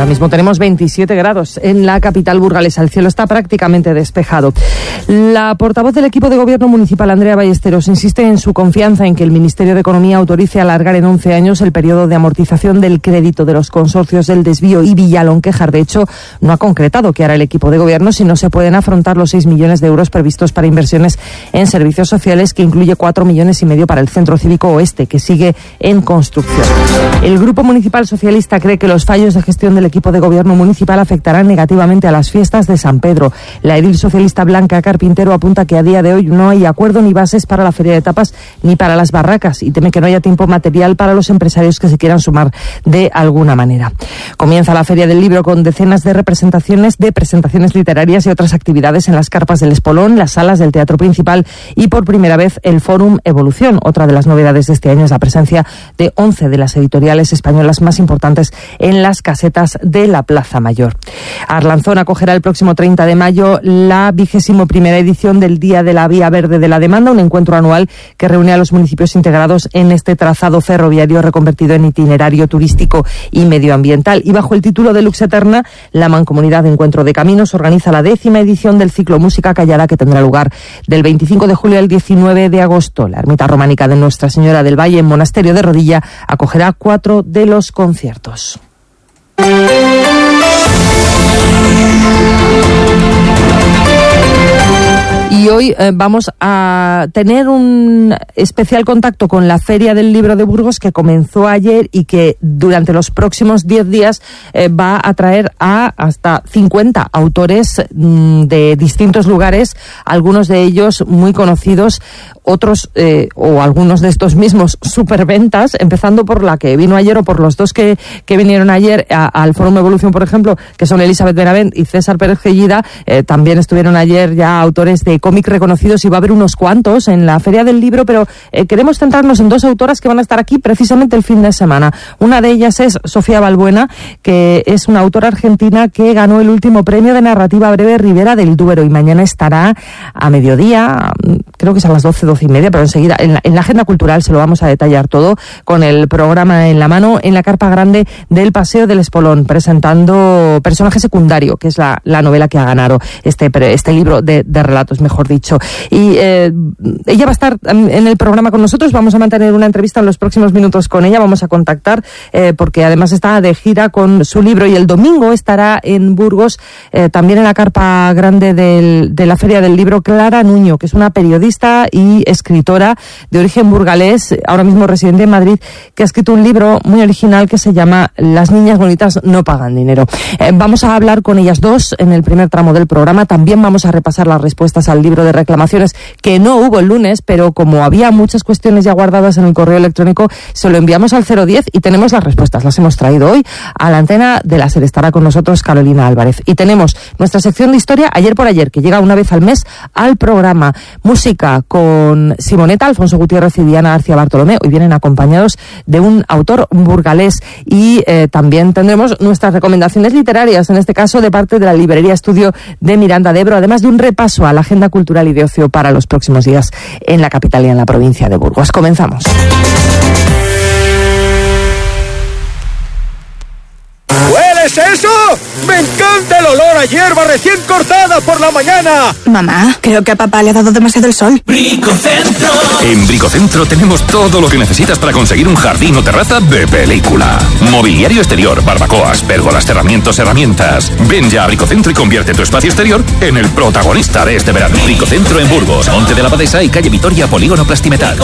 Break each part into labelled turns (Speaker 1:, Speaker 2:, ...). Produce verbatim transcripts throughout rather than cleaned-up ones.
Speaker 1: Ahora mismo tenemos veintisiete grados en la capital burgalesa. El cielo está prácticamente despejado. La portavoz del equipo de gobierno municipal, Andrea Ballesteros, insiste en su confianza en que el Ministerio de Economía autorice alargar en once años el periodo de amortización del crédito de los consorcios del Desvío y Villalón-Quejar. De hecho, no ha concretado qué hará el equipo de gobierno si no se pueden afrontar los seis millones de euros previstos para inversiones en servicios sociales, que incluye cuatro millones y medio para el Centro Cívico Oeste, que sigue en construcción. El Grupo Municipal Socialista cree que los fallos de gestión del equipo de gobierno municipal afectarán negativamente a las fiestas de San Pedro. La edil socialista Blanca Carpintero apunta que a día de hoy no hay acuerdo ni bases para la feria de tapas ni para las barracas, y teme que no haya tiempo material para los empresarios que se quieran sumar de alguna manera. Comienza la Feria del Libro con decenas de representaciones de presentaciones literarias y otras actividades en las carpas del Espolón, las salas del Teatro Principal y por primera vez el Fórum Evolución. Otra de las novedades de este año es la presencia de once de las editoriales españolas más importantes en las casetas de la Plaza Mayor. Arlanzón acogerá el próximo treinta de mayo la vigésimo primera edición del Día de la Vía Verde de la Demanda, un encuentro anual que reúne a los municipios integrados en este trazado ferroviario reconvertido en itinerario turístico y medioambiental. Y bajo el título de Lux Eterna, la Mancomunidad de Encuentro de Caminos organiza la décima edición del ciclo Música Callada, que tendrá lugar del veinticinco de julio al diecinueve de agosto. La ermita románica de Nuestra Señora del Valle, en Monasterio de Rodilla, acogerá cuatro de los conciertos. Y hoy eh, vamos a tener un especial contacto con la Feria del Libro de Burgos, que comenzó ayer y que durante los próximos diez días eh, va a traer a hasta cincuenta autores mmm, de distintos lugares, algunos de ellos muy conocidos, otros eh, o algunos de estos mismos superventas, empezando por la que vino ayer o por los dos que, que vinieron ayer a, al Fórum Evolución, por ejemplo, que son Elizabeth Benavent y César Pérez Gellida. Eh, también estuvieron ayer ya autores de cómic reconocidos, y va a haber unos cuantos en la Feria del Libro, pero eh, queremos centrarnos en dos autoras que van a estar aquí precisamente el fin de semana. Una de ellas es Sofía Balbuena, que es una autora argentina que ganó el último premio de narrativa breve Ribera del Duero, y mañana estará a mediodía, creo que es a las doce, doce y media, pero enseguida en la, en la agenda cultural se lo vamos a detallar todo, con el programa en la mano, en la carpa grande del Paseo del Espolón, presentando Personaje Secundario, que es la, la novela que ha ganado este, este libro de, de relatos, mejor dicho. Y eh, ella va a estar en el programa con nosotros. Vamos a mantener una entrevista en los próximos minutos con ella. Vamos a contactar eh, porque además está de gira con su libro, y el domingo estará en Burgos, eh, también en la carpa grande del, de la Feria del Libro, Clara Nuño, que es una periodista y escritora de origen burgalés, ahora mismo residente en Madrid, que ha escrito un libro muy original que se llama Las niñas bonitas no pagan dinero. Eh, vamos a hablar con ellas dos en el primer tramo del programa. También vamos a repasar las respuestas al libro de reclamaciones, que no hubo el lunes, pero como había muchas cuestiones ya guardadas en el correo electrónico, se lo enviamos al cero diez y tenemos las respuestas. Las hemos traído hoy a la antena de la SER. Estará con nosotros Carolina Álvarez. Y tenemos nuestra sección de historia Ayer por Ayer, que llega una vez al mes al programa. Música con Simoneta, Alfonso Gutiérrez y Diana García Bartolomé. Hoy vienen acompañados de un autor burgalés, y eh, también tendremos nuestras recomendaciones literarias, en este caso de parte de la Librería Estudio de Miranda de Ebro, además de un repaso a la agenda cultural y de ocio para los próximos días en la capital y en la provincia de Burgos. Comenzamos.
Speaker 2: ¿Hueles eso? ¡Me encanta el olor a hierba recién cortada por la mañana!
Speaker 3: Mamá, creo que a papá le ha dado demasiado el sol.
Speaker 4: Bricocentro. En Bricocentro tenemos todo lo que necesitas para conseguir un jardín o terraza de película. Mobiliario exterior, barbacoas, pérgolas, cerramientos, herramientas. Ven ya a Bricocentro y convierte tu espacio exterior en el protagonista de este verano. Bricocentro en Burgos, Monte de la Abadesa y calle Vitoria, Polígono Plastimetal.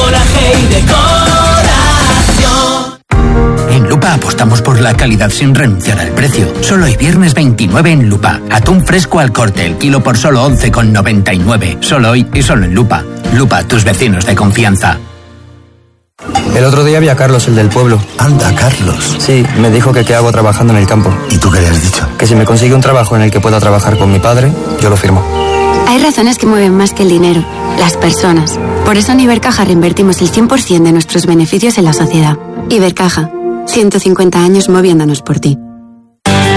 Speaker 5: En Lupa apostamos por la calidad sin renunciar al precio. Solo hoy viernes veintinueve en Lupa. Atún fresco al corte, el kilo por solo once con noventa y nueve. Solo hoy y solo en Lupa. Lupa, tus vecinos de confianza.
Speaker 6: El otro día vi a Carlos, el del pueblo.
Speaker 7: Anda, Carlos.
Speaker 6: Sí, me dijo que qué hago trabajando en el campo.
Speaker 7: ¿Y tú qué le has dicho?
Speaker 6: Que si me consigue un trabajo en el que pueda trabajar con mi padre, yo lo firmo.
Speaker 8: Hay razones que mueven más que el dinero, las personas. Por eso en Ibercaja reinvertimos el cien por ciento de nuestros beneficios en la sociedad. Ibercaja, ciento cincuenta años moviéndonos por ti.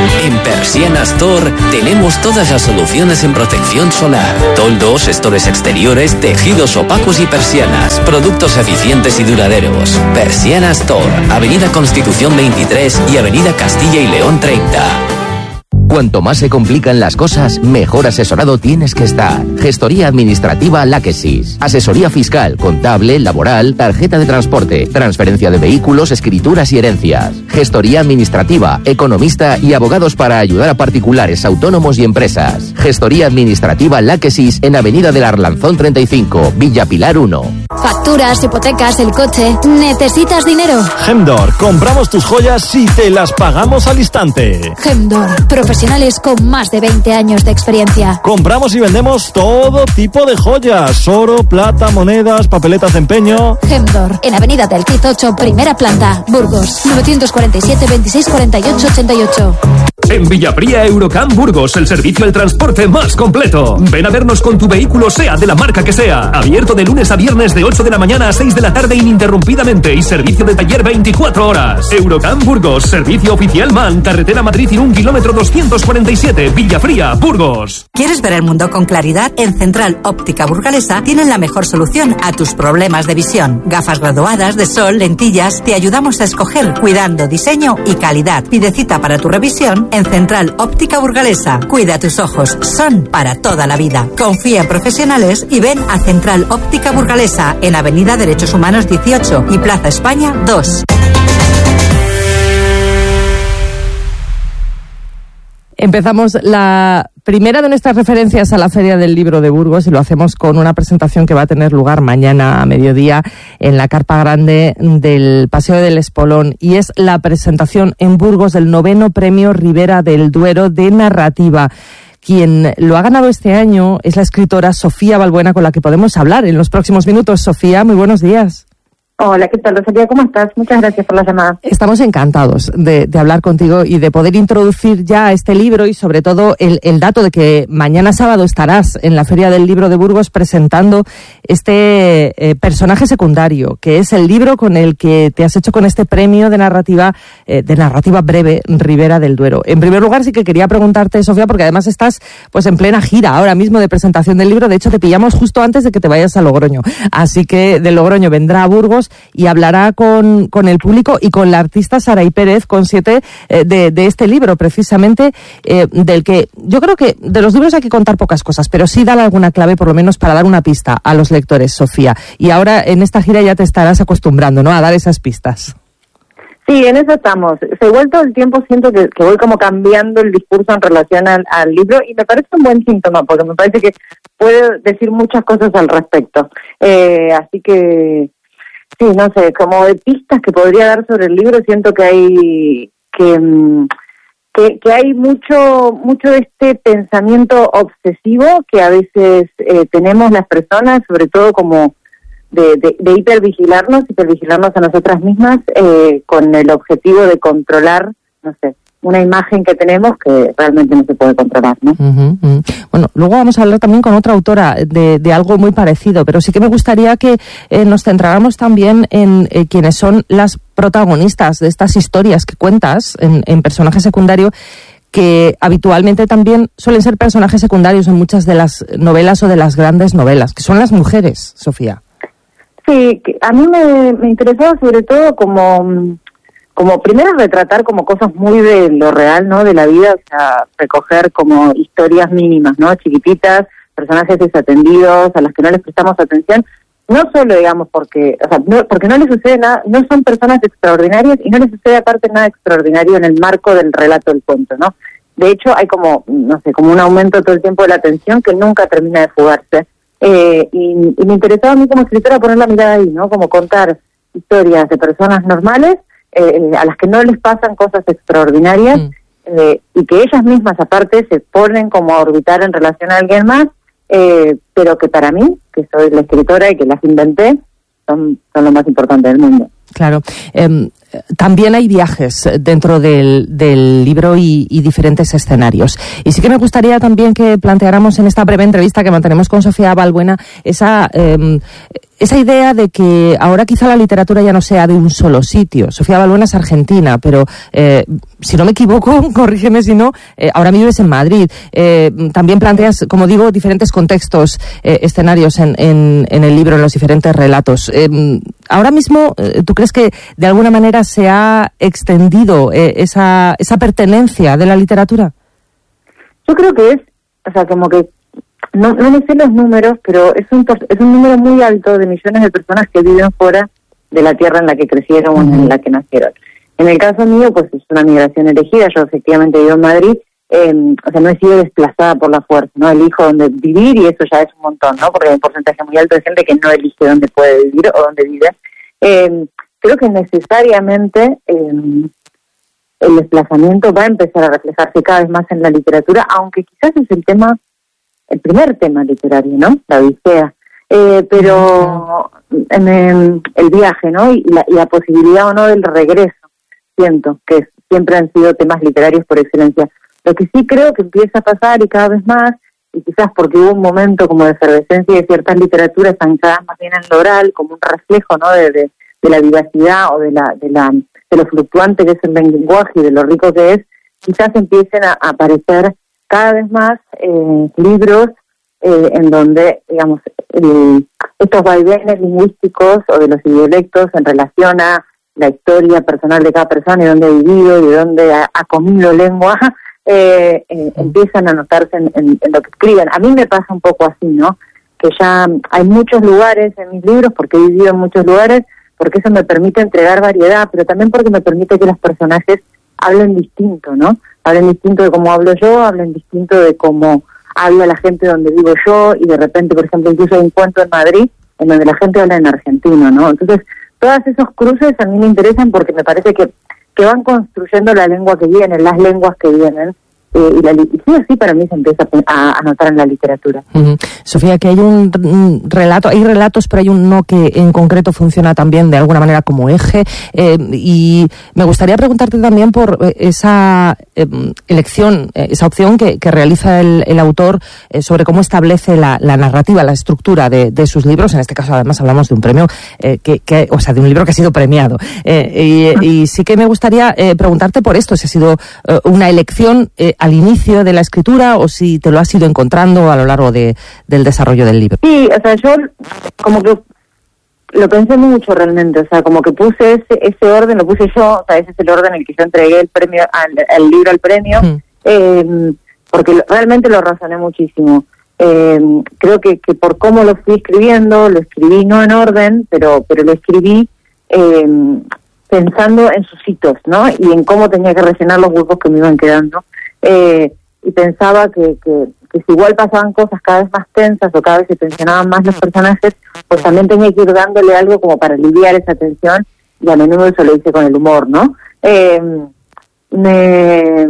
Speaker 9: En Persiana Store tenemos todas las soluciones en protección solar, toldos, estores exteriores, tejidos opacos y persianas, productos eficientes y duraderos. Persiana Store, Avenida Constitución veintitrés y Avenida Castilla y León treinta.
Speaker 10: Cuanto más se complican las cosas, mejor asesorado tienes que estar. Gestoría Administrativa Láquesis. Asesoría fiscal, contable, laboral, tarjeta de transporte, transferencia de vehículos, escrituras y herencias. Gestoría Administrativa, economista y abogados para ayudar a particulares, autónomos y empresas. Gestoría Administrativa Láquesis en Avenida del Arlanzón treinta y cinco, Villa Pilar uno.
Speaker 11: Facturas, hipotecas, el coche. ¿Necesitas dinero?
Speaker 12: Gemdor, compramos tus joyas y te las pagamos al instante.
Speaker 11: Gemdor, profesionales con más de veinte años de experiencia.
Speaker 12: Compramos y vendemos todo tipo de joyas: oro, plata, monedas, papeletas de empeño.
Speaker 11: Gemdor, en Avenida del Cid ocho, primera planta, Burgos, novecientos cuarenta y siete, veintiséis cuarenta y ocho, ochenta y ocho.
Speaker 13: En Villafría Eurocam Burgos, el servicio del transporte más completo. Ven a vernos con tu vehículo, sea de la marca que sea. Abierto de lunes a viernes de ocho de la mañana a seis de la tarde ininterrumpidamente y servicio de taller veinticuatro horas. Eurocam Burgos, servicio oficial MAN, carretera Madrid-Irún, kilómetro doscientos cuarenta y siete, Villafría, Burgos.
Speaker 14: ¿Quieres ver el mundo con claridad? En Central Óptica Burgalesa tienen la mejor solución a tus problemas de visión. Gafas graduadas, de sol, lentillas, te ayudamos a escoger cuidando diseño y calidad. Pide cita para tu revisión en Central Óptica Burgalesa. Cuida tus ojos, son para toda la vida. Confía en profesionales y ven a Central Óptica Burgalesa en Avenida Derechos Humanos dieciocho y Plaza España dos.
Speaker 1: Empezamos la primera de nuestras referencias a la Feria del Libro de Burgos y lo hacemos con una presentación que va a tener lugar mañana a mediodía en la carpa grande del Paseo del Espolón, y es la presentación en Burgos del noveno Premio Ribera del Duero de Narrativa. Quien lo ha ganado este año es la escritora Sofía Balbuena, con la que podemos hablar en los próximos minutos. Sofía, muy buenos días.
Speaker 15: Hola, ¿qué tal, Rosalía? ¿Cómo estás? Muchas gracias por la llamada.
Speaker 1: Estamos encantados de, de hablar contigo y de poder introducir ya este libro y sobre todo el, el dato de que mañana sábado estarás en la Feria del Libro de Burgos presentando este eh, personaje secundario, que es el libro con el que te has hecho con este premio de narrativa, eh, de narrativa breve Ribera del Duero. En primer lugar, sí que quería preguntarte, Sofía, porque además estás pues en plena gira ahora mismo de presentación del libro. De hecho, te pillamos justo antes de que te vayas a Logroño. Así que de Logroño vendrá a Burgos y hablará con, con el público y con la artista Saray Pérez, consciente eh, de, de este libro, precisamente, eh, del que yo creo que de los libros hay que contar pocas cosas, pero sí dar alguna clave, por lo menos para dar una pista a los lectores, Sofía. Y ahora en esta gira ya te estarás acostumbrando, ¿no?, a dar esas pistas.
Speaker 15: Sí, en eso estamos. Se igual todo el tiempo siento que, que voy como cambiando el discurso en relación al, al libro, y me parece un buen síntoma, porque me parece que puedo decir muchas cosas al respecto. Eh, así que... Sí, no sé, como de pistas que podría dar sobre el libro, siento que hay que que, que hay mucho mucho de este pensamiento obsesivo que a veces eh, tenemos las personas, sobre todo como de, de, de hipervigilarnos, hipervigilarnos a nosotras mismas, eh, con el objetivo de controlar, no sé, una imagen que tenemos que realmente no se puede controlar, ¿no?
Speaker 1: Uh-huh, uh-huh. Bueno, luego vamos a hablar también con otra autora de, de algo muy parecido, pero sí que me gustaría que eh, nos centráramos también en eh, quienes son las protagonistas de estas historias que cuentas en, en personaje secundario, que habitualmente también suelen ser personajes secundarios en muchas de las novelas o de las grandes novelas, que son las mujeres, Sofía.
Speaker 15: Sí, a mí me, me interesaba sobre todo como... como primero retratar como cosas muy de lo real, ¿no?, de la vida, o sea, recoger como historias mínimas, ¿no?, chiquititas, personajes desatendidos, a las que no les prestamos atención, no solo, digamos, porque, o sea, no, porque no les sucede nada, no son personas extraordinarias y no les sucede aparte nada extraordinario en el marco del relato del cuento, ¿no? De hecho, hay como, no sé, como un aumento todo el tiempo de la atención que nunca termina de fugarse, eh, y, y me interesaba a mí como escritora poner la mirada ahí, ¿no?, como contar historias de personas normales, Eh, a las que no les pasan cosas extraordinarias, mm. eh, y que ellas mismas aparte se ponen como a orbitar en relación a alguien más, eh, pero que para mí, que soy la escritora y que las inventé, son, son lo más importante del mundo.
Speaker 1: Claro. Eh, también hay viajes dentro del, del libro y, y diferentes escenarios. Y sí que me gustaría también que planteáramos en esta breve entrevista que mantenemos con Sofía Balbuena esa... Eh, esa idea de que ahora quizá la literatura ya no sea de un solo sitio. Sofía Balbuena es argentina, pero eh, si no me equivoco, corrígeme si no, eh, ahora vives en Madrid. Eh, también planteas, como digo, diferentes contextos, eh, escenarios en, en, en el libro, en los diferentes relatos. Eh, ahora mismo, ¿tú crees que de alguna manera se ha extendido eh, esa, esa pertenencia de la literatura?
Speaker 15: Yo creo que es, o sea, como que, no, no me sé los números, pero es un, es un número muy alto de millones de personas que viven fuera de la tierra en la que crecieron o en la que nacieron. En el caso mío, pues es una migración elegida. Yo efectivamente vivo en Madrid, eh, o sea, no he sido desplazada por la fuerza, ¿no? Elijo dónde vivir y eso ya es un montón, ¿no? Porque hay un porcentaje muy alto de gente que no elige dónde puede vivir o dónde vive. Eh, creo que necesariamente eh, el desplazamiento va a empezar a reflejarse cada vez más en la literatura, aunque quizás es el tema, el primer tema literario, ¿no? La Odisea. Eh, pero en el, el viaje, ¿no? Y la, y la posibilidad o no del regreso, siento que siempre han sido temas literarios por excelencia. Lo que sí creo que empieza a pasar y cada vez más, y quizás porque hubo un momento como de efervescencia de ciertas literaturas ancladas más bien en lo oral, como un reflejo, ¿no? De, de, de la vivacidad o de la, de la de lo fluctuante que es el lenguaje y de lo rico que es, quizás empiecen a, a aparecer cada vez más eh, libros eh, en donde, digamos, el, estos vaivenes lingüísticos o de los dialectos en relación a la historia personal de cada persona y dónde ha vivido y de dónde ha, ha comido lengua, eh, eh, empiezan a notarse en, en, en lo que escriben. A mí me pasa un poco así, ¿no? Que ya hay muchos lugares en mis libros, porque he vivido en muchos lugares, porque eso me permite entregar variedad, pero también porque me permite que los personajes hablen distinto, ¿no? Hablen distinto de cómo hablo yo, hablen distinto de cómo habla la gente donde vivo yo, y de repente, por ejemplo, incluso hay un cuento en Madrid en donde la gente habla en argentino, ¿no? Entonces, todos esos cruces a mí me interesan porque me parece que, que van construyendo la lengua que viene, las lenguas que vienen, eh, y, la, y sí o sí para mí se empieza a, a notar en la literatura.
Speaker 1: Uh-huh. Sofía, que hay un, un relato, hay relatos, pero hay uno que en concreto funciona también de alguna manera como eje, eh, y me gustaría preguntarte también por esa eh, elección, eh, esa opción que, que realiza el, el autor eh, sobre cómo establece la, la narrativa, la estructura de, de sus libros. En este caso, además, hablamos de un premio, eh, que, que, o sea, de un libro que ha sido premiado. Eh, y, y sí que me gustaría eh, preguntarte por esto, si ha sido eh, una elección eh, al inicio de la escritura o si te lo has ido encontrando a lo largo de, del desarrollo del libro.
Speaker 15: Sí, o sea, yo como que lo pensé mucho realmente, o sea, como que puse ese, ese orden, lo puse yo, o sea, ese es el orden en el que yo entregué el premio, al, el libro al premio, mm. eh, porque lo, realmente lo razoné muchísimo. Eh, creo que, que por cómo lo fui escribiendo, lo escribí no en orden, pero pero lo escribí eh, pensando en sus hitos, ¿no? Y en cómo tenía que rellenar los huecos que me iban quedando. Eh, y pensaba que, que, que si igual pasaban cosas cada vez más tensas o cada vez se tensionaban más los personajes, pues también tenía que ir dándole algo como para aliviar esa tensión, y a menudo eso lo hice con el humor, ¿no? Eh, me...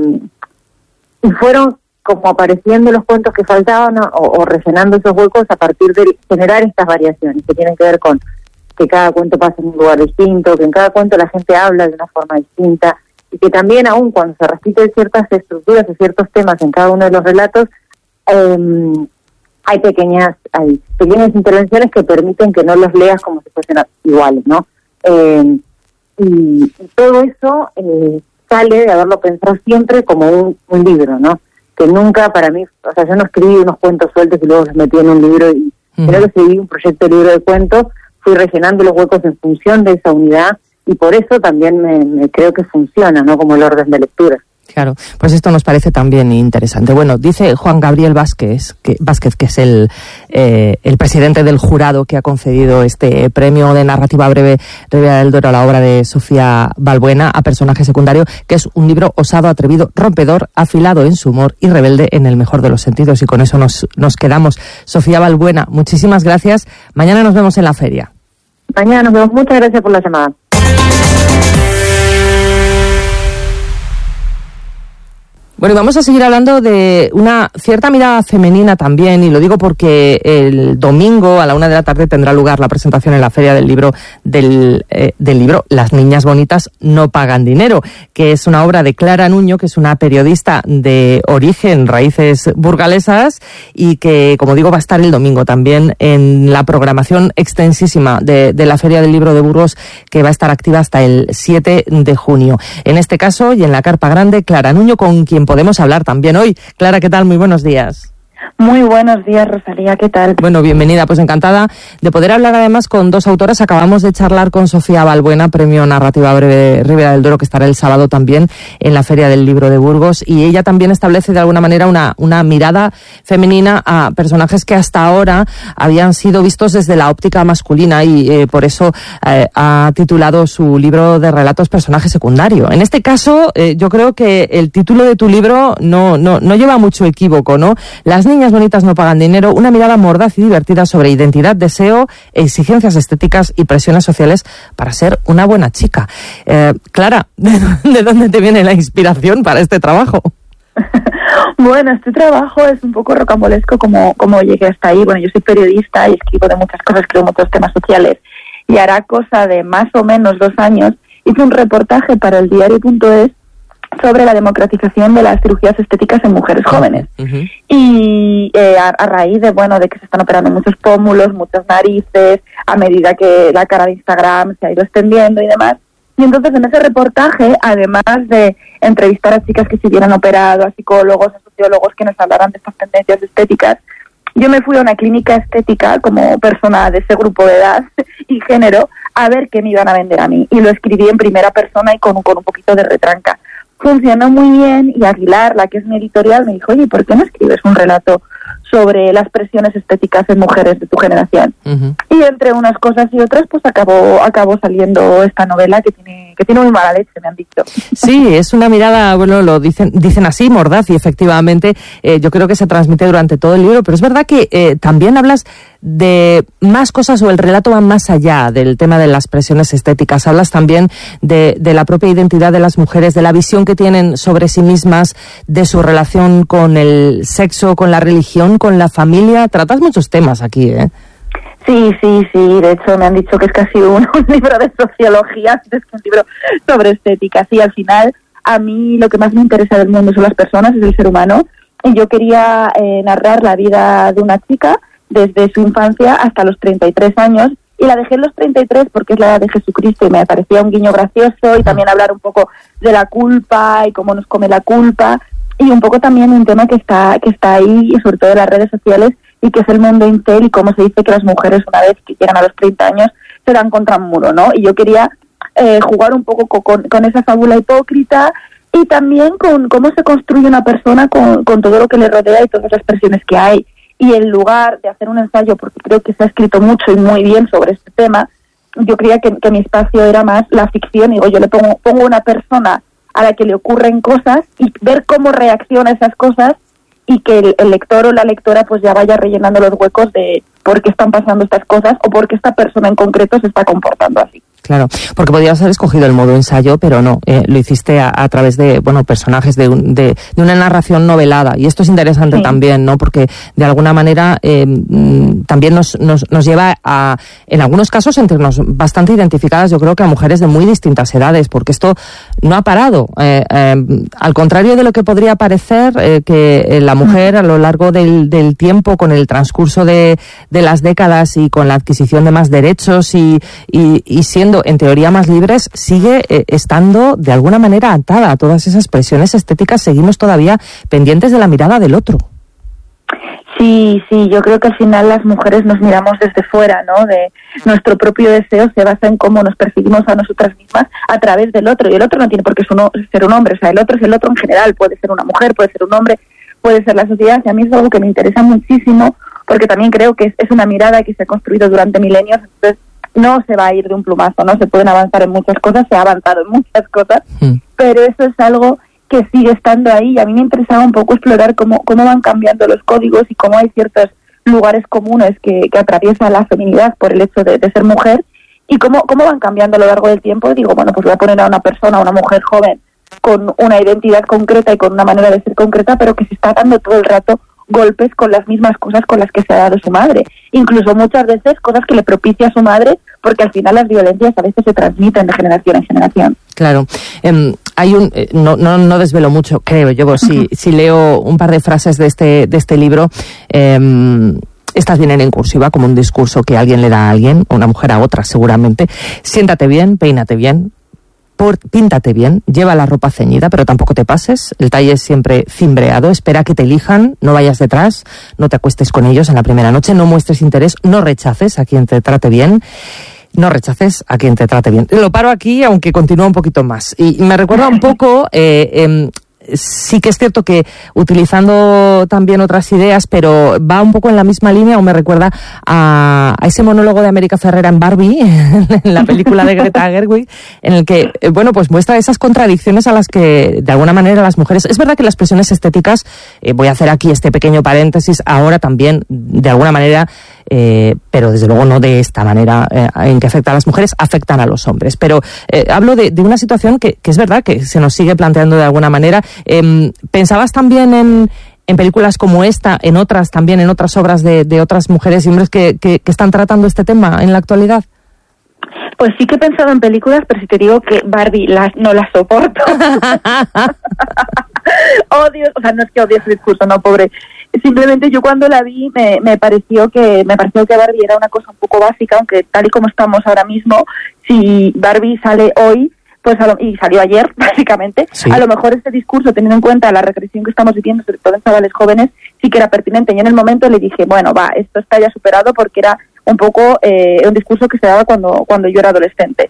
Speaker 15: Y fueron como apareciendo los cuentos que faltaban, ¿no? o, o rellenando esos huecos a partir de generar estas variaciones que tienen que ver con que cada cuento pasa en un lugar distinto, que en cada cuento la gente habla de una forma distinta, y que también aún cuando se repiten ciertas estructuras o ciertos temas en cada uno de los relatos, eh, hay pequeñas hay pequeñas intervenciones que permiten que no los leas como si fuesen iguales, ¿no? Eh, y, y todo eso eh, sale de haberlo pensado siempre como un, un libro, ¿no? Que nunca para mí, o sea, yo no escribí unos cuentos sueltos y luego los metí en un libro, y uh-huh. creo que escribí un proyecto de libro de cuentos, fui rellenando los huecos en función de esa unidad, y por eso también me, me creo que funciona, ¿no? Como el orden de lectura.
Speaker 1: Claro, pues esto nos parece también interesante. Bueno, dice Juan Gabriel Vázquez, que, Vázquez, que es el, eh, el presidente del jurado que ha concedido este premio de narrativa breve Ribera del Duero a la obra de Sofía Balbuena, a personaje secundario, que es un libro osado, atrevido, rompedor, afilado en su humor y rebelde en el mejor de los sentidos. Y con eso nos, nos quedamos. Sofía Balbuena, muchísimas gracias. Mañana nos vemos en la feria.
Speaker 15: Mañana nos vemos. Muchas gracias por la llamada.
Speaker 1: Bueno, y vamos a seguir hablando de una cierta mirada femenina también, y lo digo porque el domingo a la una de la tarde tendrá lugar la presentación en la Feria del Libro del, eh, del libro Las niñas bonitas no pagan dinero, que es una obra de Clara Nuño, que es una periodista de origen, raíces burgalesas, y que, como digo, va a estar el domingo también en la programación extensísima de, de la Feria del Libro de Burgos, que va a estar activa hasta el siete de junio. En este caso, y en la Carpa Grande, Clara Nuño, con quien podemos hablar también hoy. Clara, ¿qué tal? Muy buenos días.
Speaker 16: Muy buenos días, Rosalía, ¿qué tal?
Speaker 1: Bueno, bienvenida, pues encantada de poder hablar además con dos autoras. Acabamos de charlar con Sofía Balbuena, Premio Narrativa Breve Ribera del Duero, que estará el sábado también en la Feria del Libro de Burgos, y ella también establece de alguna manera una, una mirada femenina a personajes que hasta ahora habían sido vistos desde la óptica masculina, y eh, por eso eh, ha titulado su libro de relatos Personaje Secundario. En este caso, eh, yo creo que el título de tu libro no, no, no lleva mucho equívoco, ¿no? Las niñas bonitas no pagan dinero, una mirada mordaz y divertida sobre identidad, deseo, exigencias estéticas y presiones sociales para ser una buena chica. Eh, Clara, ¿de dónde te viene la inspiración para este trabajo?
Speaker 16: Bueno, este trabajo es un poco rocambolesco como, como llegué hasta ahí. Bueno, yo soy periodista y escribo de muchas cosas, escribo muchos temas sociales, y hará cosa de más o menos dos años hice un reportaje para el diario punto es sobre la democratización de las cirugías estéticas en mujeres jóvenes. Uh-huh. Y eh, a, a raíz de, bueno, de que se están operando muchos pómulos, muchas narices, a medida que la cara de Instagram se ha ido extendiendo y demás. Y entonces en ese reportaje, además de entrevistar a chicas que se hubieran operado, a psicólogos, a sociólogos que nos hablaran de estas tendencias estéticas, yo me fui a una clínica estética como persona de ese grupo de edad y género a ver qué me iban a vender a mí. Y lo escribí en primera persona y con, con un poquito de retranca. Funcionó muy bien, y Aguilar, la que es mi editorial, me dijo, oye, ¿por qué no escribes un relato sobre las presiones estéticas en mujeres de tu generación? Uh-huh. Y entre unas cosas y otras, pues acabó acabó saliendo esta novela que tiene que tiene muy mala leche, me han dicho.
Speaker 1: Sí, es una mirada, bueno, lo dicen dicen así, mordaz, y efectivamente eh, yo creo que se transmite durante todo el libro, pero es verdad que eh, también hablas de más cosas, o el relato va más allá del tema de las presiones estéticas. Hablas también de, de la propia identidad de las mujeres, de la visión que tienen sobre sí mismas, de su relación con el sexo, con la religión, con la familia. Tratas muchos temas aquí, ¿eh?
Speaker 16: Sí, sí, sí. De hecho, me han dicho que es casi un, un libro de sociología, es que un libro sobre estética. Sí, al final, a mí lo que más me interesa del mundo son las personas, es el ser humano. Y yo quería eh, narrar la vida de una chica desde su infancia hasta los treinta y tres años, y la dejé en los treinta y tres porque es la edad de Jesucristo y me parecía un guiño gracioso, y también hablar un poco de la culpa y cómo nos come la culpa, y un poco también un tema que está que está ahí, y sobre todo en las redes sociales, y que es el mundo incel, y cómo se dice que las mujeres una vez que llegan a los treinta años se dan contra un muro, ¿no? Y yo quería eh, jugar un poco con, con esa fábula hipócrita, y también con cómo se construye una persona con, con todo lo que le rodea y todas las presiones que hay. Y en lugar de hacer un ensayo, porque creo que se ha escrito mucho y muy bien sobre este tema, yo creía que, que mi espacio era más la ficción. Digo, yo le pongo, pongo una persona a la que le ocurren cosas y ver cómo reacciona a esas cosas, y que el, el lector o la lectora pues ya vaya rellenando los huecos de por qué están pasando estas cosas o por qué esta persona en concreto se está comportando así.
Speaker 1: Claro, porque podrías haber escogido el modo ensayo, pero no, eh, lo hiciste a, a través de, bueno, personajes de, un, de, de una narración novelada, y esto es interesante sí. también, ¿no? Porque de alguna manera eh, también nos, nos, nos lleva a, en algunos casos, sentirnos bastante identificadas, yo creo que a mujeres de muy distintas edades, porque esto no ha parado, eh, eh, al contrario de lo que podría parecer, eh, que la mujer a lo largo del, del tiempo, con el transcurso de, de las décadas y con la adquisición de más derechos y, y, y siendo en teoría más libres, sigue eh, estando de alguna manera atada a todas esas presiones estéticas. Seguimos todavía pendientes de la mirada del otro.
Speaker 16: Sí, sí, yo creo que al final las mujeres nos miramos desde fuera, ¿no? De nuestro propio deseo se basa en cómo nos percibimos a nosotras mismas a través del otro, y el otro no tiene por qué ser un hombre, o sea, el otro es el otro en general, puede ser una mujer, puede ser un hombre, puede ser la sociedad, y a mí es algo que me interesa muchísimo, porque también creo que es, es una mirada que se ha construido durante milenios, entonces no se va a ir de un plumazo, ¿no? Se pueden avanzar en muchas cosas, se ha avanzado en muchas cosas, mm. pero eso es algo que sigue estando ahí, y a mí me interesaba un poco explorar cómo, cómo van cambiando los códigos y cómo hay ciertos lugares comunes que, que atraviesa la feminidad por el hecho de, de ser mujer, y cómo, cómo van cambiando a lo largo del tiempo. Y digo, bueno, pues voy a poner a una persona, a una mujer joven, con una identidad concreta y con una manera de ser concreta, pero que se está dando todo el rato golpes con las mismas cosas con las que se ha dado su madre. Incluso muchas veces cosas que le propicia a su madre, porque al final las violencias a veces se transmiten de generación en generación.
Speaker 1: Claro. Eh, hay un eh, no, no no desvelo mucho, creo yo, si, si leo un par de frases de este, de este libro. Eh, Estas vienen en cursiva, como un discurso que alguien le da a alguien, una mujer a otra seguramente. Siéntate bien, peínate bien, por, píntate bien, lleva la ropa ceñida, pero tampoco te pases, el talle es siempre cimbreado, espera que te elijan, no vayas detrás, no te acuestes con ellos en la primera noche, no muestres interés, no rechaces a quien te trate bien. No rechaces a quien te trate bien. Lo paro aquí, aunque continúa un poquito más. Y me recuerda un poco... Eh, eh, sí que es cierto que utilizando también otras ideas, pero va un poco en la misma línea, o me recuerda a, a ese monólogo de América Ferrera en Barbie, en la película de Greta Gerwig, en el que, bueno, pues muestra esas contradicciones a las que, de alguna manera, las mujeres... Es verdad que las presiones estéticas, eh, voy a hacer aquí este pequeño paréntesis, ahora también, de alguna manera, eh, pero desde luego no de esta manera eh, en que afecta a las mujeres, afectan a los hombres. Pero eh, hablo de, de una situación que, que es verdad que se nos sigue planteando de alguna manera. Eh, ¿Pensabas también en, en películas como esta, en otras también, en otras obras de, de otras mujeres y hombres que, que, que están tratando este tema en la actualidad?
Speaker 16: Pues sí que he pensado en películas, pero si te digo que Barbie las, no las soporto. Odio, o sea, no es que odie ese discurso, no, pobre. Simplemente yo cuando la vi me, me pareció que me pareció que Barbie era una cosa un poco básica, aunque tal y como estamos ahora mismo, si Barbie sale hoy, pues a lo, y salió ayer, básicamente, sí. A lo mejor este discurso, teniendo en cuenta la regresión que estamos viviendo, sobre todo en chavales jóvenes, sí que era pertinente. Y en el momento le dije, bueno, va, esto está ya superado, porque era un poco eh, un discurso que se daba cuando, cuando yo era adolescente.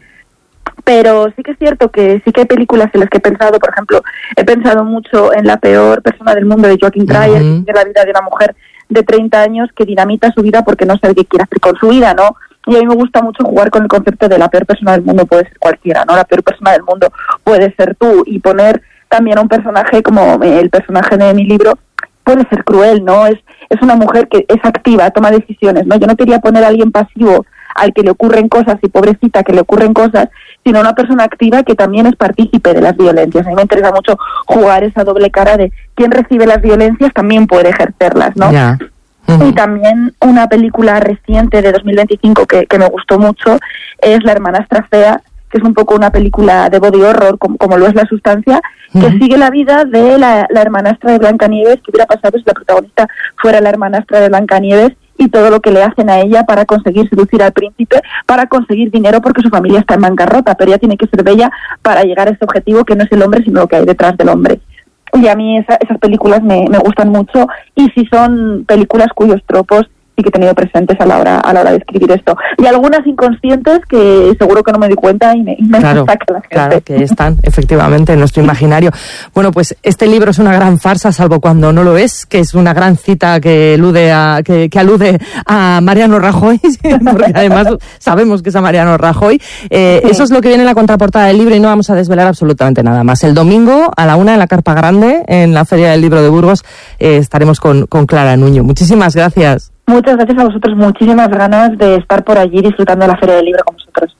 Speaker 16: Pero sí que es cierto que sí que hay películas en las que he pensado, por ejemplo, he pensado mucho en La peor persona del mundo de Joachim Trier, uh-huh. que es la vida de una mujer de treinta años que dinamita su vida porque no sabe qué quiere hacer con su vida, ¿no? Y a mí me gusta mucho jugar con el concepto de la peor persona del mundo puede ser cualquiera, ¿no? La peor persona del mundo puede ser tú, y poner también a un personaje como el personaje de mi libro puede ser cruel, ¿no? Es, es una mujer que es activa, toma decisiones, ¿no? Yo no quería poner a alguien pasivo al que le ocurren cosas y pobrecita que le ocurren cosas, sino una persona activa que también es partícipe de las violencias. A mí me interesa mucho jugar esa doble cara de quien recibe las violencias también puede ejercerlas, ¿no?
Speaker 1: Yeah.
Speaker 16: Uh-huh. Y también una película reciente de dos mil veinticinco que, que me gustó mucho es La hermanastra fea, que es un poco una película de body horror, como, como lo es La sustancia, uh-huh. que sigue la vida de la, la hermanastra de Blancanieves. Que hubiera pasado si la protagonista fuera la hermanastra de Blancanieves, y todo lo que le hacen a ella para conseguir seducir al príncipe, para conseguir dinero porque su familia está en bancarrota, pero ella tiene que ser bella para llegar a ese objetivo que no es el hombre, sino lo que hay detrás del hombre. Y a mí esa, esas películas me, me gustan mucho, y sí son películas cuyos tropos sí que he tenido presentes a la hora a la hora de escribir esto. Y algunas inconscientes que seguro que no me di cuenta y me, y me
Speaker 1: claro,
Speaker 16: saca la gente.
Speaker 1: Claro, que están efectivamente en nuestro imaginario. Bueno, pues este libro es una gran farsa, salvo cuando no lo es, que es una gran cita que alude a, que, que alude a Mariano Rajoy, porque además sabemos que es a Mariano Rajoy. Eh, sí. Eso es lo que viene en la contraportada del libro, y no vamos a desvelar absolutamente nada más. El domingo a la una en la Carpa Grande, en la Feria del Libro de Burgos, eh, estaremos con, con Clara Nuño. Muchísimas gracias.
Speaker 16: Muchas gracias a vosotros, muchísimas ganas de estar por allí disfrutando de la Feria del Libro con vosotros.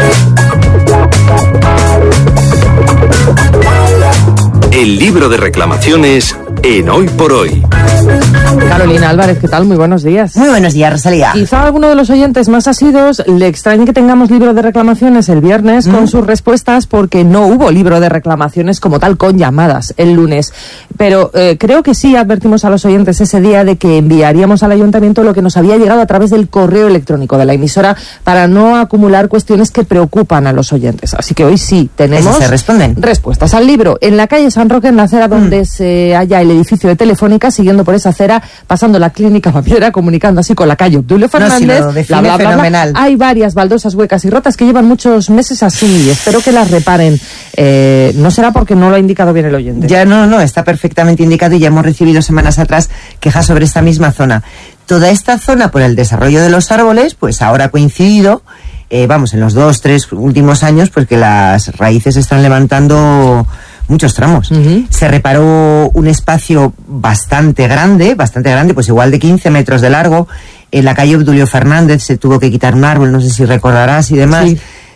Speaker 17: El libro de reclamaciones en Hoy por Hoy.
Speaker 1: Carolina Álvarez, ¿qué tal? Muy buenos días.
Speaker 18: Muy buenos días, Rosalía.
Speaker 1: Quizá a alguno de los oyentes más asiduos le extrañe que tengamos libro de reclamaciones el viernes mm. con sus respuestas, porque no hubo libro de reclamaciones como tal con llamadas el lunes. Pero eh, creo que sí advertimos a los oyentes ese día de que enviaríamos al ayuntamiento lo que nos había llegado a través del correo electrónico de la emisora, para no acumular cuestiones que preocupan a los oyentes. Así que hoy sí tenemos
Speaker 18: se responden.
Speaker 1: respuestas al libro. En la calle San Roque, en la acera donde mm. se halla el edificio de Telefónica, siguiendo por esa acera, pasando la clínica Papiera, comunicando así con la calle Obdulio Fernández.
Speaker 18: No, si lo bla, bla, bla, fenomenal.
Speaker 1: Bla. Hay varias baldosas huecas y rotas que llevan muchos meses así. Espero que las reparen. Eh, no será porque no lo ha indicado bien el oyente.
Speaker 18: Ya no, no, está perfectamente indicado, y ya hemos recibido semanas atrás quejas sobre esta misma zona. Toda esta zona, por el desarrollo de los árboles, pues ahora ha coincidido, eh, vamos, en los dos, tres últimos años, pues que las raíces están levantando muchos tramos. Uh-huh. Se reparó un espacio bastante grande, bastante grande, pues igual de quince metros de largo. En la calle Obdulio Fernández se tuvo que quitar un árbol, no sé si recordarás y demás. Sí.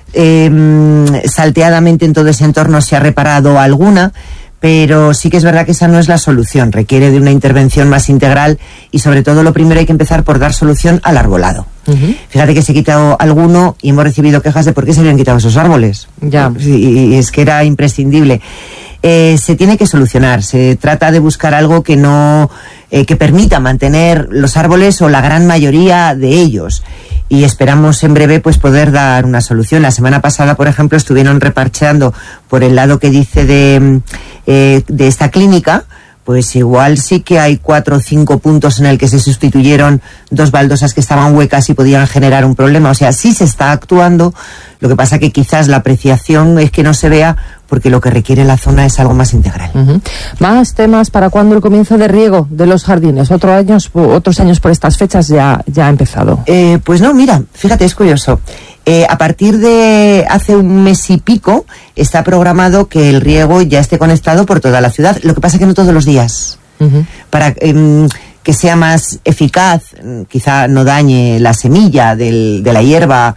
Speaker 18: Eh, salteadamente en todo ese entorno se ha reparado alguna, pero sí que es verdad que esa no es la solución, requiere de una intervención más integral y sobre todo lo primero hay que empezar por dar solución al arbolado. Uh-huh. Fíjate que se ha quitado alguno y hemos recibido quejas de por qué se habían quitado esos árboles.
Speaker 1: Ya.
Speaker 18: Y es que era imprescindible. Eh, se tiene que solucionar, se trata de buscar algo que no, eh, que permita mantener los árboles o la gran mayoría de ellos. Y esperamos en breve pues poder dar una solución. La semana pasada, por ejemplo, estuvieron reparcheando por el lado que dice de, eh, de esta clínica, pues igual sí que hay cuatro o cinco puntos en el que se sustituyeron dos baldosas que estaban huecas y podían generar un problema. O sea, sí se está actuando, lo que pasa que quizás la apreciación es que no se vea porque lo que requiere la zona es algo más integral.
Speaker 1: Uh-huh. Más temas para cuando el comienzo de riego de los jardines. Otro años, otros años por estas fechas ya, ya ha empezado.
Speaker 18: Eh, pues no, mira, fíjate, es curioso. Eh, a partir de hace un mes y pico está programado que el riego ya esté conectado por toda la ciudad. Lo que pasa que no todos los días. Uh-huh. Para eh, que sea más eficaz, quizá no dañe la semilla del, de la hierba,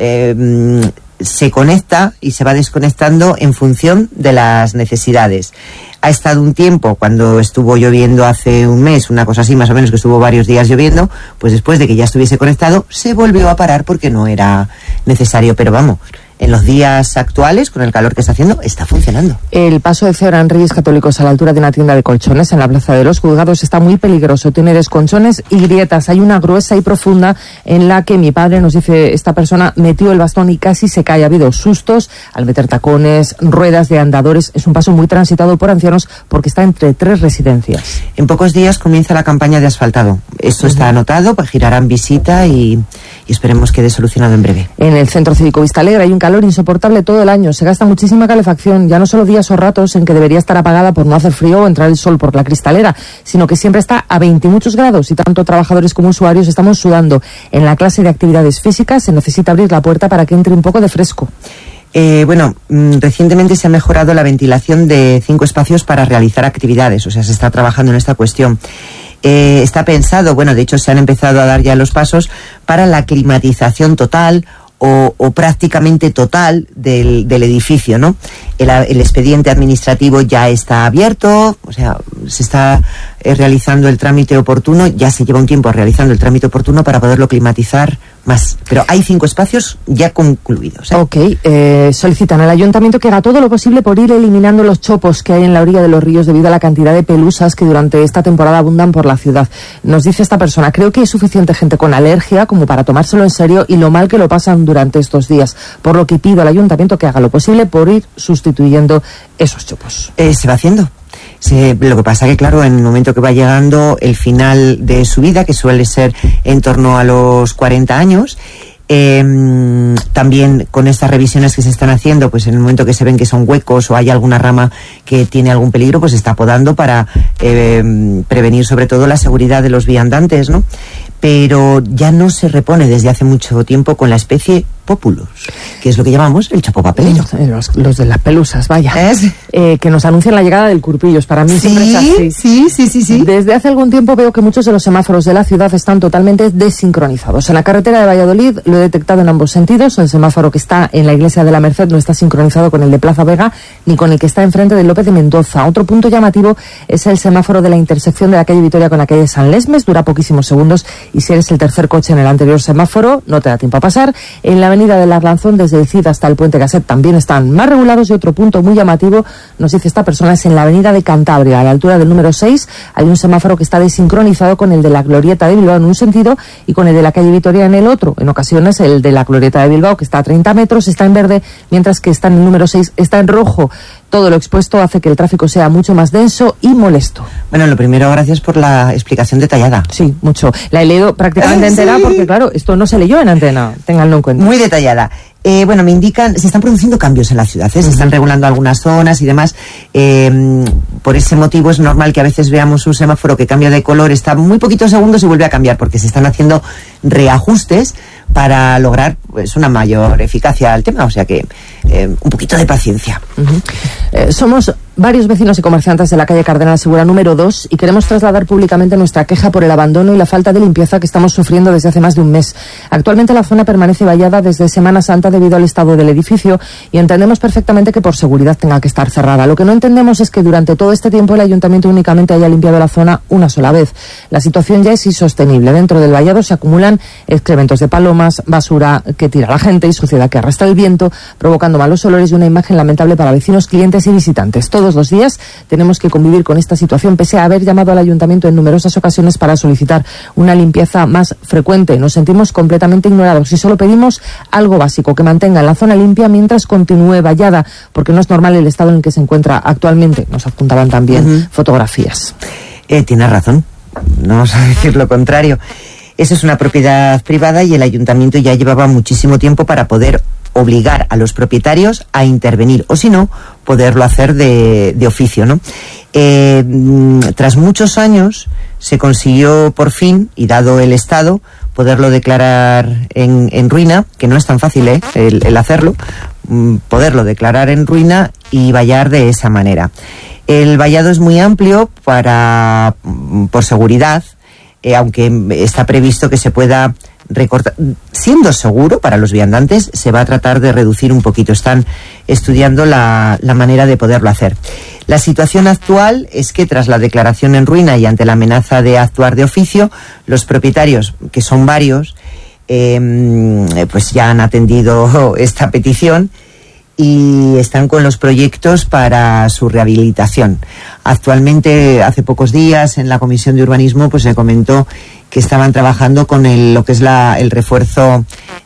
Speaker 18: eh, se conecta y se va desconectando en función de las necesidades. Ha estado un tiempo, cuando estuvo lloviendo hace un mes, una cosa así más o menos, que estuvo varios días lloviendo, pues después de que ya estuviese conectado, se volvió a parar porque no era necesario, pero vamos, en los días actuales, con el calor que está haciendo, está funcionando.
Speaker 1: El paso de cebra en Reyes Católicos a la altura de una tienda de colchones en la Plaza de los Juzgados está muy peligroso. Tiene desconchones y grietas. Hay una gruesa y profunda en la que mi padre, nos dice esta persona, metió el bastón y casi se cae. Ha habido sustos al meter tacones, ruedas de andadores. Es un paso muy transitado por ancianos porque está entre tres residencias.
Speaker 18: En pocos días comienza la campaña de asfaltado. Esto uh-huh. está anotado, pues girarán visita y, y esperemos quede solucionado en breve.
Speaker 1: En el Centro Cívico Vista Alegre hay un calor insoportable todo el año. Se gasta muchísima calefacción, ya no solo días o ratos en que debería estar apagada por no hacer frío o entrar el sol por la cristalera, sino que siempre está a veinte muchos grados y tanto trabajadores como usuarios estamos sudando. En la clase de actividades físicas se necesita abrir la puerta para que entre un poco de fresco.
Speaker 18: Eh, bueno, mmm, recientemente se ha mejorado la ventilación de cinco espacios para realizar actividades, o sea, se está trabajando en esta cuestión. Eh, está pensado, bueno, de hecho se han empezado a dar ya los pasos para la climatización total O, o prácticamente total del, del edificio, ¿no? El, el expediente administrativo ya está abierto, o sea, se está eh, realizando el trámite oportuno, ya se lleva un tiempo realizando el trámite oportuno para poderlo climatizar más. Pero hay cinco espacios ya concluidos, ¿eh?
Speaker 1: Ok, eh, solicitan al ayuntamiento que haga todo lo posible por ir eliminando los chopos que hay en la orilla de los ríos debido a la cantidad de pelusas que durante esta temporada abundan por la ciudad. Nos dice esta persona, creo que hay suficiente gente con alergia como para tomárselo en serio y lo mal que lo pasan durante estos días, por lo que pido al ayuntamiento que haga lo posible por ir sustituyendo esos chopos.
Speaker 18: Eh, se va haciendo. Se, lo que pasa que, claro, en el momento que va llegando el final de su vida, que suele ser en torno a los cuarenta años, eh, también con estas revisiones que se están haciendo, pues en el momento que se ven que son huecos o hay alguna rama que tiene algún peligro, pues se está podando para eh, prevenir sobre todo la seguridad de los viandantes, ¿no? Pero ya no se repone desde hace mucho tiempo con la especie Populus, que es lo que llamamos el chapopapelero.
Speaker 1: Los, los de las pelusas, vaya. Eh, que nos anuncian la llegada del curpillos. Para mí
Speaker 18: sí,
Speaker 1: siempre es así.
Speaker 18: Sí, sí, sí, sí.
Speaker 1: Desde hace algún tiempo veo que muchos de los semáforos de la ciudad están totalmente desincronizados. En la carretera de Valladolid lo he detectado en ambos sentidos. El semáforo que está en la iglesia de la Merced no está sincronizado con el de Plaza Vega ni con el que está enfrente de López de Mendoza. Otro punto llamativo es el semáforo de la intersección de la calle Vitoria con la calle San Lesmes. Dura poquísimos segundos y si eres el tercer coche en el anterior semáforo no te da tiempo a pasar. En la avenida del Arlanzón, desde el Cid hasta el Puente Gasset, también están más regulados. Y otro punto muy llamativo, nos dice esta persona, es en la avenida de Cantabria, a la altura del número seis, hay un semáforo que está desincronizado con el de la Glorieta de Bilbao en un sentido y con el de la calle Vitoria en el otro. En ocasiones el de la Glorieta de Bilbao, que está a treinta metros, está en verde, mientras que está en el número seis, está en rojo. Todo lo expuesto hace que el tráfico sea mucho más denso y molesto.
Speaker 18: Bueno, lo primero, gracias por la explicación detallada.
Speaker 1: Sí, mucho. La he leído prácticamente eh, entera sí. porque, claro, esto no se leyó en antena, ténganlo en cuenta.
Speaker 18: Muy detallada. Eh, bueno, me indican, se están produciendo cambios en la ciudad, ¿eh? Se están regulando algunas zonas y demás. Eh, por ese motivo es normal que a veces veamos un semáforo que cambia de color, está muy poquitos segundos y vuelve a cambiar, porque se están haciendo reajustes para lograr pues una mayor eficacia al tema, o sea que eh, un poquito de paciencia.
Speaker 1: Uh-huh. Eh, somos varios vecinos y comerciantes de la calle Cardenal Segura número dos y queremos trasladar públicamente nuestra queja por el abandono y la falta de limpieza que estamos sufriendo desde hace más de un mes. Actualmente la zona permanece vallada desde Semana Santa debido al estado del edificio y entendemos perfectamente que por seguridad tenga que estar cerrada. Lo que no entendemos es que durante todo este tiempo el ayuntamiento únicamente haya limpiado la zona una sola vez. La situación ya es insostenible. Dentro del vallado se acumulan excrementos de palomas, basura que tira la gente y suciedad que arrastra el viento, provocando malos olores y una imagen lamentable para vecinos, clientes y visitantes. Todos los días tenemos que convivir con esta situación, pese a haber llamado al ayuntamiento en numerosas ocasiones para solicitar una limpieza más frecuente. Nos sentimos completamente ignorados y solo pedimos algo básico, que mantenga la zona limpia mientras continúe vallada, porque no es normal el estado en el que se encuentra actualmente. Nos adjuntaban también uh-huh. fotografías.
Speaker 18: Eh, tienes razón, no vamos a decir lo contrario. Eso es una propiedad privada y el ayuntamiento ya llevaba muchísimo tiempo para poder obligar a los propietarios a intervenir, o si no, poderlo hacer de, de oficio, ¿no? Eh, tras muchos años se consiguió por fin, y dado el estado, poderlo declarar en, en ruina, que no es tan fácil ¿eh? el, el hacerlo, poderlo declarar en ruina y vallar de esa manera. El vallado es muy amplio para, por seguridad, eh, aunque está previsto que se pueda recortar, siendo seguro para los viandantes, se va a tratar de reducir un poquito. Están estudiando la, la manera de poderlo hacer. La situación actual es que tras la declaración en ruina y ante la amenaza de actuar de oficio, los propietarios, que son varios, eh, pues ya han atendido esta petición y están con los proyectos para su rehabilitación. Actualmente, hace pocos días, en la Comisión de Urbanismo, pues se comentó que estaban trabajando con el, lo que es la, el refuerzo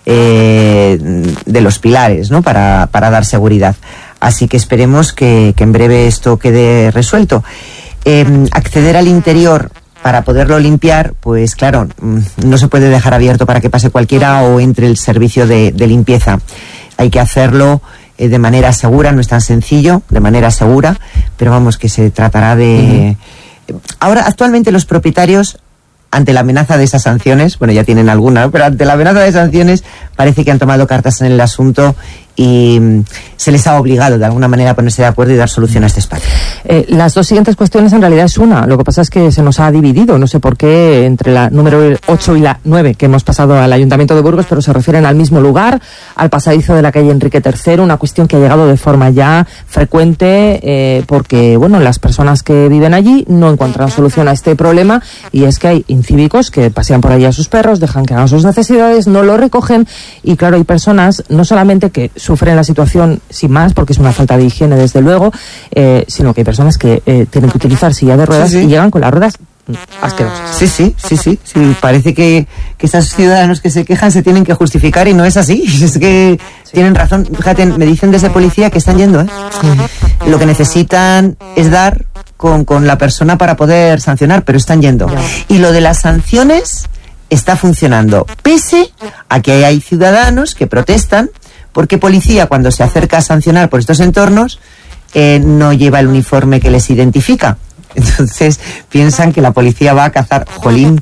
Speaker 18: eh, de los pilares, ¿no? Para, para dar seguridad. Así que esperemos que, que en breve esto quede resuelto. Eh, acceder al interior para poderlo limpiar, pues claro, no se puede dejar abierto para que pase cualquiera o entre el servicio de, de limpieza. Hay que hacerlo eh, de manera segura, no es tan sencillo, de manera segura, pero vamos, que se tratará de... Uh-huh. Ahora, actualmente los propietarios, ante la amenaza de esas sanciones, bueno, ya tienen alguna, pero ante la amenaza de sanciones parece que han tomado cartas en el asunto y se les ha obligado de alguna manera a ponerse de acuerdo y dar solución a este espacio.
Speaker 1: Eh, las dos siguientes cuestiones en realidad es una. Lo que pasa es que se nos ha dividido, no sé por qué, entre la número ocho y la nueve que hemos pasado al Ayuntamiento de Burgos, pero se refieren al mismo lugar, al pasadizo de la calle Enrique tercero, una cuestión que ha llegado de forma ya frecuente eh, porque, bueno, las personas que viven allí no encuentran solución a este problema, y es que hay incívicos que pasean por allí a sus perros, dejan que hagan sus necesidades, no lo recogen, y claro, hay personas no solamente que sufren la situación sin más, porque es una falta de higiene desde luego, eh, sino que hay personas que eh, tienen que utilizar silla de ruedas sí, sí. y llegan con las ruedas asquerosas.
Speaker 18: Sí, sí, sí, sí, sí. Parece que, que esos ciudadanos que se quejan se tienen que justificar y no es así. Es que sí. tienen razón. Fíjate, me dicen desde policía que están yendo, ¿eh? Uh-huh. Lo que necesitan es dar con, con la persona para poder sancionar, pero están yendo. Yeah. Y lo de las sanciones está funcionando, pese a que hay ciudadanos que protestan porque policía, cuando se acerca a sancionar por estos entornos, eh, no lleva el uniforme que les identifica. Entonces piensan que la policía va a cazar. Jolín,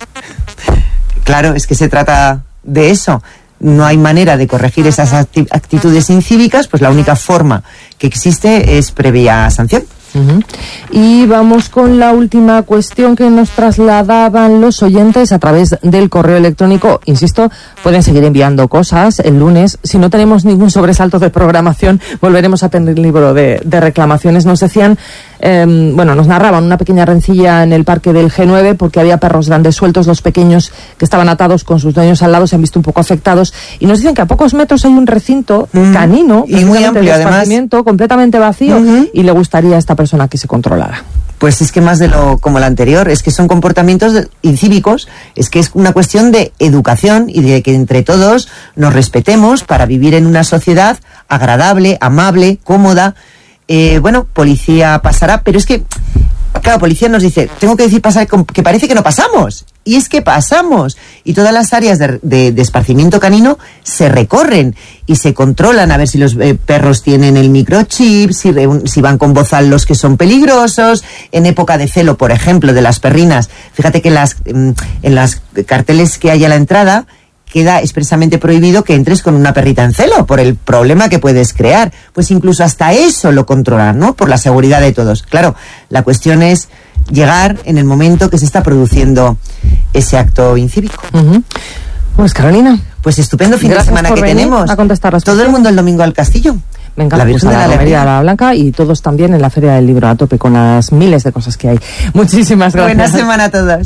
Speaker 18: claro, es que se trata de eso. No hay manera de corregir esas acti- actitudes incívicas, pues la única forma que existe es previa sanción.
Speaker 1: Uh-huh. Y vamos con la última cuestión que nos trasladaban los oyentes a través del correo electrónico. Insisto, pueden seguir enviando cosas el lunes. Si no tenemos ningún sobresalto de programación, volveremos a tener el libro de, de reclamaciones. Nos decían, eh, bueno, nos narraban una pequeña rencilla en el parque del G nueve porque había perros grandes sueltos. Los pequeños que estaban atados con sus dueños al lado se han visto un poco afectados, y nos dicen que a pocos metros hay un recinto mm. canino
Speaker 18: y muy amplio,
Speaker 1: de esparcimiento, además, completamente vacío, uh-huh. y le gustaría a esta persona que se controlara.
Speaker 18: Pues es que más de lo como la anterior, es que son comportamientos de, incívicos, es que es una cuestión de educación y de que entre todos nos respetemos para vivir en una sociedad agradable, amable, cómoda. Eh, bueno, policía pasará, pero es que, claro, policía nos dice, tengo que decir pasar, que parece que no pasamos. Y es que pasamos. Y todas las áreas de, de, de esparcimiento canino se recorren y se controlan a ver si los eh, perros tienen el microchip, si, re, si van con bozal los que son peligrosos. En época de celo, por ejemplo, de las perrinas, fíjate que las, en las carteles que hay a la entrada, queda expresamente prohibido que entres con una perrita en celo por el problema que puedes crear. Pues incluso hasta eso lo controlan, ¿no? Por la seguridad de todos. Claro, la cuestión es llegar en el momento que se está produciendo ese acto incívico.
Speaker 1: Uh-huh. Pues Carolina,
Speaker 18: pues estupendo fin de semana que tenemos.
Speaker 1: A contestar las
Speaker 18: todo el mundo el domingo al castillo.
Speaker 1: Venga,
Speaker 18: la
Speaker 1: pues
Speaker 18: Virgen
Speaker 1: a la
Speaker 18: de la
Speaker 1: Romería la Blanca y todos también en la Feria del Libro a tope con las miles de cosas que hay. Muchísimas gracias.
Speaker 18: Buena semana a todos.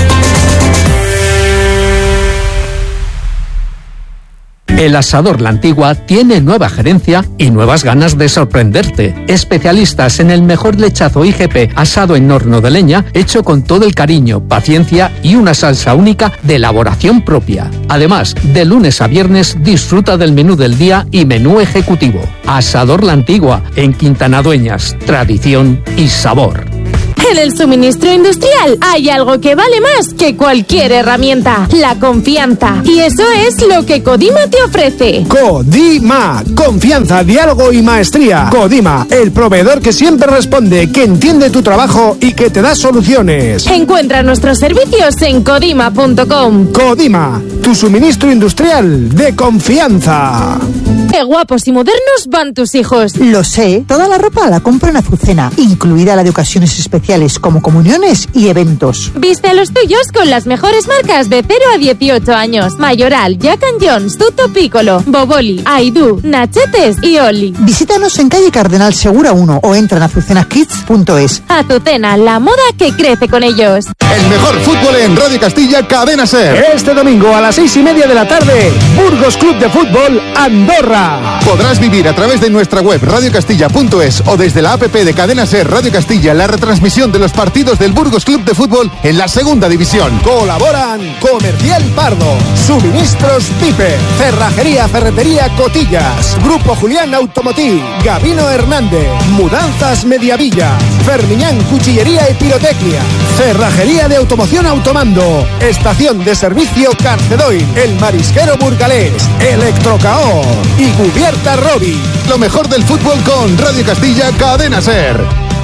Speaker 19: El Asador La Antigua tiene nueva gerencia y nuevas ganas de sorprenderte. Especialistas en el mejor lechazo I G P asado en horno de leña, hecho con todo el cariño, paciencia y una salsa única de elaboración propia. Además, de lunes a viernes disfruta del menú del día y menú ejecutivo. Asador La Antigua, en Quintana Dueñas, tradición y sabor.
Speaker 20: En el suministro industrial hay algo que vale más que cualquier herramienta: la confianza. Y eso es lo que Codima te ofrece.
Speaker 21: Codima, confianza, diálogo y maestría. Codima, el proveedor que siempre responde, que entiende tu trabajo y que te da soluciones.
Speaker 20: Encuentra nuestros servicios en codima punto com.
Speaker 21: Codima, tu suministro industrial de confianza.
Speaker 20: ¡Qué guapos y modernos van tus hijos!
Speaker 22: Lo sé, toda la ropa la compro en Azucena, incluida la de ocasiones especiales como comuniones y eventos.
Speaker 20: Viste a los tuyos con las mejores marcas de cero a dieciocho años: Mayoral, Jack and Jones, Tutto Piccolo, Boboli, Aidú, Nachetes y Oli.
Speaker 22: Visítanos en calle Cardenal Segura uno o entra en azucena kids punto es.
Speaker 20: Azucena, la moda que crece con ellos.
Speaker 23: El mejor fútbol en Radio Castilla, Cadena SER.
Speaker 21: Este domingo a las seis y media de la tarde, Burgos Club de Fútbol, Andorra.
Speaker 23: Podrás vivir a través de nuestra web radio castilla punto es o desde la app de Cadena SER Radio Castilla la retransmisión de los partidos del Burgos Club de Fútbol en la segunda división.
Speaker 21: Colaboran Comercial Pardo, Suministros Pipe, Cerrajería Ferretería Cotillas, Grupo Julián Automotiv, Gabino Hernández, Mudanzas Mediavilla, Fermiñán Cuchillería y Pirotecnia, Cerrajería de Automoción Automando, Estación de Servicio Carcedoy, El Marisquero Burgalés, Electrocaor y Cubierta Robi.
Speaker 23: Lo mejor del fútbol con Radio Castilla, Cadena SER.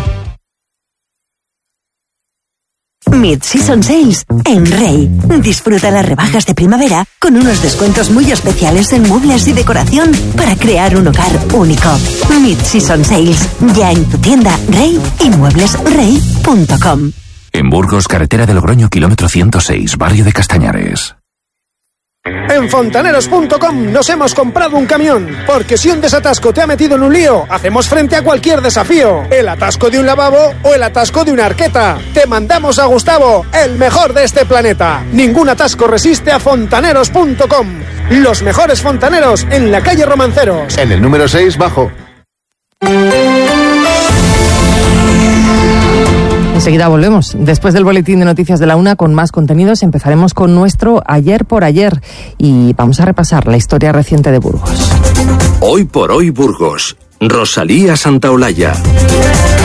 Speaker 24: Mid-Season Sales en Rey. Disfruta las rebajas de primavera con unos descuentos muy especiales en muebles y decoración para crear un hogar único. Mid-Season Sales, ya en tu tienda Rey y muebles rey punto com.
Speaker 4: En Burgos, carretera de Logroño, kilómetro ciento seis, barrio de Castañares.
Speaker 21: En fontaneros punto com nos hemos comprado un camión, porque si un desatasco te ha metido en un lío, hacemos frente a cualquier desafío. El atasco de un lavabo o el atasco de una arqueta. Te mandamos a Gustavo, el mejor de este planeta. Ningún atasco resiste a fontaneros punto com. Los mejores fontaneros en la calle Romanceros.
Speaker 23: En el número seis, bajo.
Speaker 1: Enseguida volvemos. Después del boletín de noticias de la una con más contenidos, empezaremos con nuestro Ayer por Ayer y vamos a repasar la historia reciente de Burgos.
Speaker 17: Hoy por hoy Burgos. Rosalía Santaolalla.